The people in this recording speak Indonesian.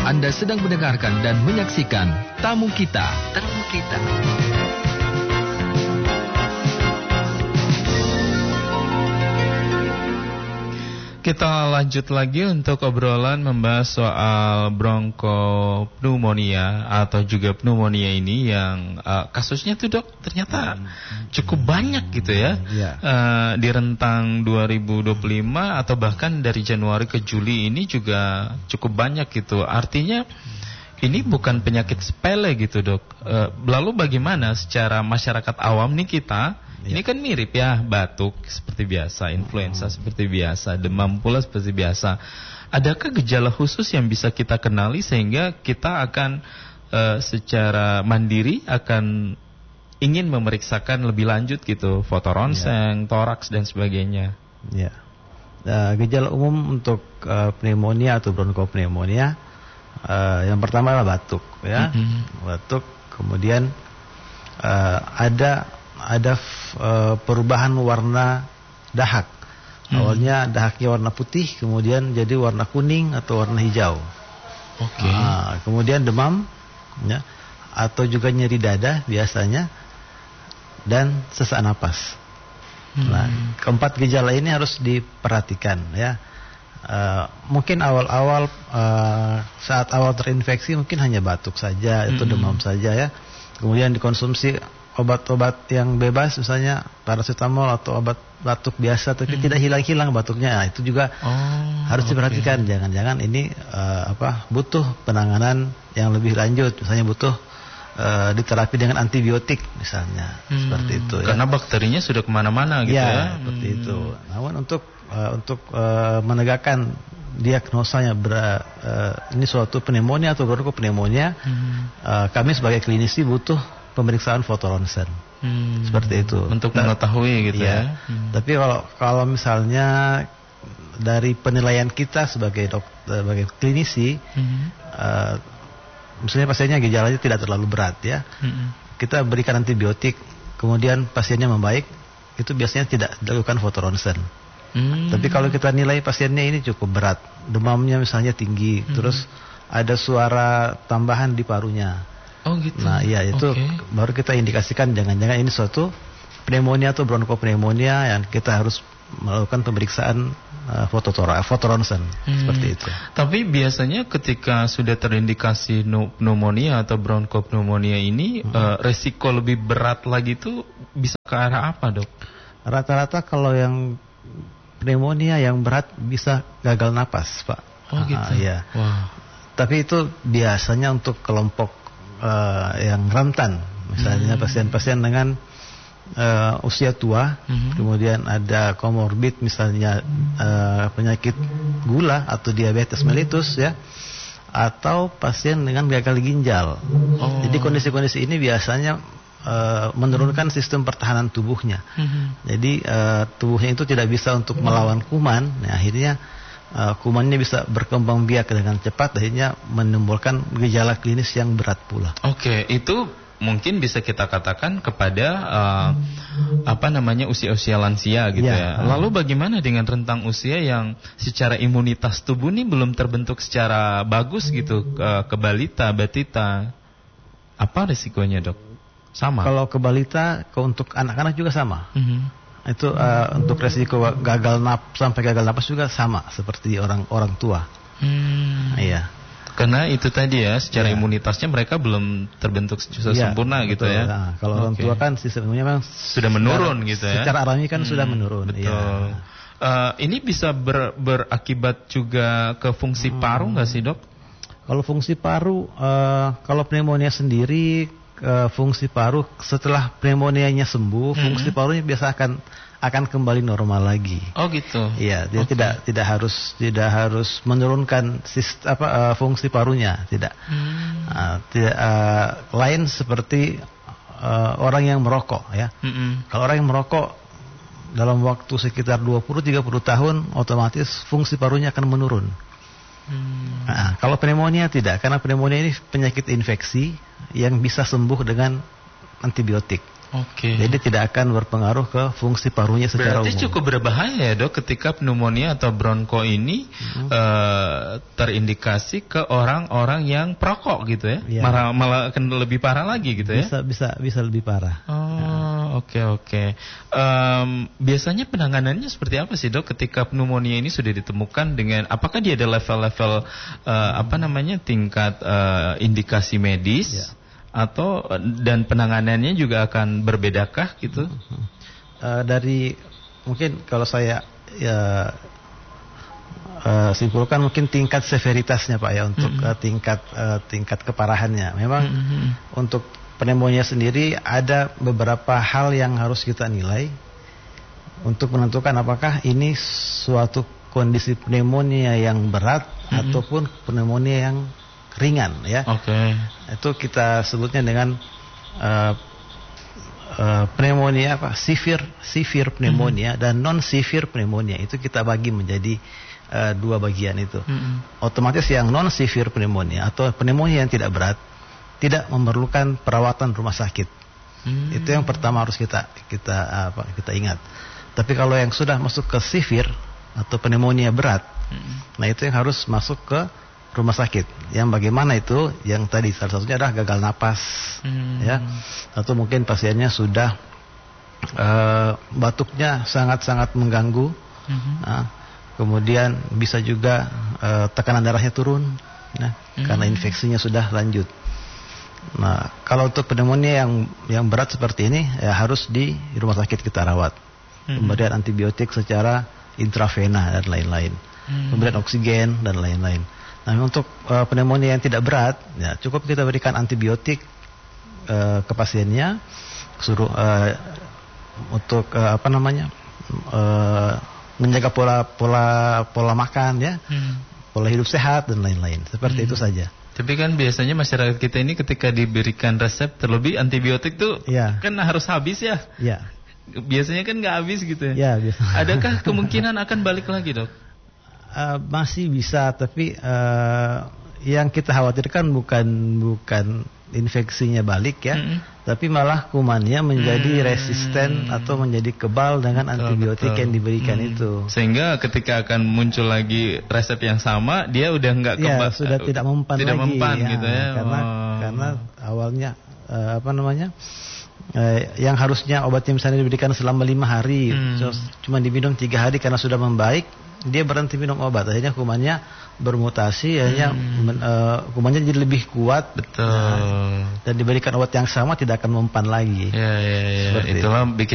Anda sedang mendengarkan dan menyaksikan Tamu Kita. Tamu Kita. Kita lanjut lagi untuk obrolan membahas soal bronkopneumonia atau juga pneumonia ini yang kasusnya tuh dok ternyata cukup banyak gitu ya. Di rentang 2025 atau bahkan dari Januari ke Juli ini juga cukup banyak gitu. Artinya ini bukan penyakit sepele gitu dok. Lalu bagaimana secara masyarakat awam nih kita? Ini kan mirip ya, batuk seperti biasa, influenza seperti biasa, demam pula seperti biasa. Adakah gejala khusus yang bisa kita kenali sehingga kita akan secara mandiri akan ingin memeriksakan lebih lanjut gitu, foto ronsen, toraks dan sebagainya? Ya. Gejala umum untuk pneumonia atau bronkopneumonia yang pertama adalah batuk ya. Batuk, kemudian ada perubahan warna dahak. Awalnya dahaknya warna putih, kemudian jadi warna kuning atau warna hijau. Kemudian demam ya, atau juga nyeri dada biasanya, dan sesak napas. Nah, keempat gejala ini harus diperhatikan ya. Mungkin awal-awal saat awal terinfeksi mungkin hanya batuk saja atau demam saja ya. Kemudian dikonsumsi obat-obat yang bebas, misalnya paracetamol atau obat batuk biasa, tapi tidak hilang-hilang batuknya. Nah, itu juga harus diperhatikan. Jangan-jangan ini butuh penanganan yang lebih lanjut, misalnya butuh diterapi dengan antibiotik misalnya, seperti itu. Karena bakterinya sudah kemana-mana gitu ya. Seperti itu. Namun untuk menegakkan diagnosanya ini suatu pneumonia atau bronkopneumonia, kami sebagai klinisi butuh pemeriksaan foto ronsen. Seperti itu. Untuk mengetahui gitu ya. Tapi kalau misalnya dari penilaian kita sebagai sebagai klinisi, misalnya pasiennya gejalanya tidak terlalu berat ya, kita berikan antibiotik, kemudian pasiennya membaik, itu biasanya tidak dilakukan foto ronsen. Tapi kalau kita nilai pasiennya ini cukup berat, demamnya misalnya tinggi, terus ada suara tambahan di parunya. Gitu. Nah, iya itu baru kita indikasikan jangan-jangan ini suatu pneumonia atau bronkopneumonia yang kita harus melakukan pemeriksaan foto ronsen seperti itu. Tapi biasanya ketika sudah terindikasi pneumonia atau bronkopneumonia ini resiko lebih berat lagi itu bisa ke arah apa, Dok? Rata-rata kalau yang pneumonia yang berat bisa gagal napas, Pak. Gitu. Iya. Tapi itu biasanya untuk kelompok yang rentan, misalnya pasien-pasien dengan usia tua, kemudian ada komorbid misalnya penyakit gula atau diabetes mellitus ya, atau pasien dengan gagal ginjal. Jadi kondisi-kondisi ini biasanya menurunkan sistem pertahanan tubuhnya. Jadi tubuhnya itu tidak bisa untuk melawan kuman. Nah, akhirnya kumannya bisa berkembang biak dengan cepat, akhirnya menimbulkan gejala klinis yang berat pula. Itu mungkin bisa kita katakan kepada usia-usia lansia gitu ya. Lalu bagaimana dengan rentang usia yang secara imunitas tubuh ini belum terbentuk secara bagus gitu, ke balita, batita? Apa risikonya, Dok? Sama. Kalau ke balita, untuk anak-anak juga sama. Itu untuk resiko sampai gagal napas juga sama seperti orang tua. Iya. Karena itu tadi ya, secara imunitasnya mereka belum terbentuk sempurna gitu ya. Nah, kalau orang tua kan sistem imunnya memang sudah menurun gitu ya. Secara alami kan sudah menurun. Betul. Ini bisa berakibat juga ke fungsi paru nggak sih, Dok? Kalau fungsi paru, kalau pneumonia sendiri, fungsi paru setelah pneumonianya sembuh, fungsi parunya biasa akan kembali normal lagi. Gitu. Iya, dia tidak harus menurunkan fungsi parunya, tidak. Lain seperti orang yang merokok ya. Kalau orang yang merokok dalam waktu sekitar 20-30 tahun, otomatis fungsi parunya akan menurun. Nah, kalau pneumonia tidak, karena pneumonia ini penyakit infeksi yang bisa sembuh dengan antibiotik. Jadi tidak akan berpengaruh ke fungsi parunya secara umum. Berarti cukup berbahaya ya dok ketika pneumonia atau bronko ini terindikasi ke orang-orang yang perokok gitu ya? Malah akan lebih parah lagi gitu ya? Bisa lebih parah. Oke. Biasanya penanganannya seperti apa sih dok ketika pneumonia ini sudah ditemukan dengan apakah dia ada level-level tingkat indikasi medis? Atau dan penanganannya juga akan berbedakah gitu? Dari mungkin kalau saya simpulkan mungkin tingkat severitasnya Pak ya untuk tingkat keparahannya. Memang untuk pneumonia sendiri ada beberapa hal yang harus kita nilai untuk menentukan apakah ini suatu kondisi pneumonia yang berat ataupun pneumonia yang ringan ya. Itu kita sebutnya dengan pneumonia severe pneumonia dan non severe pneumonia. Itu kita bagi menjadi dua bagian itu. Otomatis yang non severe pneumonia atau pneumonia yang tidak berat tidak memerlukan perawatan rumah sakit. Itu yang pertama harus kita ingat. Tapi kalau yang sudah masuk ke severe atau pneumonia berat, nah itu yang harus masuk ke rumah sakit. Yang bagaimana itu? Yang tadi salah satunya adalah gagal napas, ya, atau mungkin pasiennya sudah batuknya sangat-sangat mengganggu. Kemudian bisa juga tekanan darahnya turun, karena infeksinya sudah lanjut. Nah, kalau untuk pneumonia yang berat seperti ini, ya harus di rumah sakit kita rawat. Pemberian antibiotik secara intravena dan lain-lain, pemberian oksigen dan lain-lain. Nah, untuk pneumonia yang tidak berat, ya cukup kita berikan antibiotik ke pasiennya, suruh untuk menjaga pola makan, ya, pola hidup sehat dan lain-lain. Seperti itu saja. Tapi kan biasanya masyarakat kita ini ketika diberikan resep terlebih antibiotik tuh kan harus habis ya. Biasanya kan nggak habis gitu ya. Biasa. Adakah kemungkinan akan balik lagi dok? Masih bisa, tapi yang kita khawatirkan bukan infeksinya balik ya, tapi malah kumannya menjadi resisten atau menjadi kebal dengan antibiotik yang diberikan itu. Sehingga ketika akan muncul lagi resep yang sama, dia udah nggak kebal, sudah tidak mempan lagi, gitu ya. Karena awalnya yang harusnya obatnya misalnya diberikan selama 5 hari, cuma diminum 3 hari karena sudah membaik, dia berhenti minum obat, akhirnya kumannya bermutasi, akhirnya kumannya jadi lebih kuat. Betul. Dan diberikan obat yang sama tidak akan mempan lagi. Itulah bikin